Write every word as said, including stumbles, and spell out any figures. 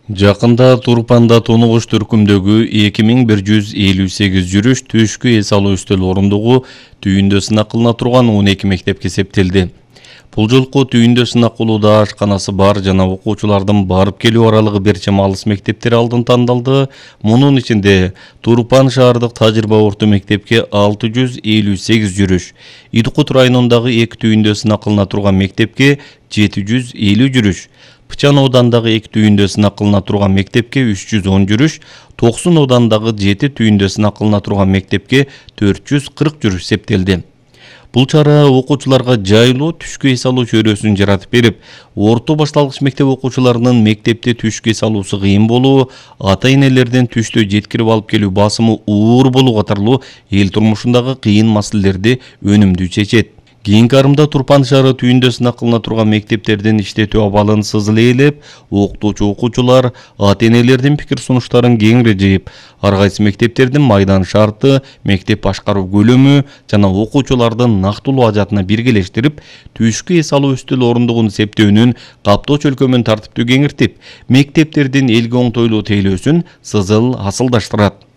Жакында Турпанда Тонугуш түркүмдөгү эки миң бир жүз элүү сегиз жүрүш түшкү эс алуу үстөл орундугу түйүндө сынак кылына турган он эки мектепке септелди. Бул жолку түйүндө сынак кылууда ашканасы бар жана окуучулардын барып келүү аралыгы бир чама алыс мектептер алдын тандалды. Мунун ичинде Турпан шаардык тажрыйба орто мектепке алты жүз элүү сегиз жүрүш, Идкут районундагы эки түйүндө сынак кылына турган мектепке жети жүз элүү жүрүш, Пычан оодандагы эки түйүндө сынак кылына турган мектепке үч жүз он жүрүш, Токсун оодандагы жети түйүндө сынак кылына турган мектепке төрт жүз кырк жүрүш септелди. Бул чара окуучуларга жайлуу түшкү эс алуу чөйрөсүн жаратып берип, орто башталгыч мектеп окуучуларынын мектепте түшкү эс алуусу кыйын болуу, ата-энелердин түштө жеткирип алып келүү басымы оор болуу катарлуу эл турмушундагы кыйын маселелерди өнүмдүү чечет. Кийинки арымда Турпан шаары түйүндө сынак кылына турган мектептердин иштетүү абалын сызылээлеп, окутуучу окуучулар ата-энелердин пикир сунуштарын кеңири жыйып, ар кайсы мектептердин майдан шарты, мектеп башкаруу көлөмү жана окуучулардын нактылуу ажатына биргелештирип, түшкү эс алуу үстөл орундугун септөөнүн каптоо чөлкөмүн тартиптүү кеңиртип, мектептердин элге оңтойлуу тейлөөсүн сызыл асылдаштырат.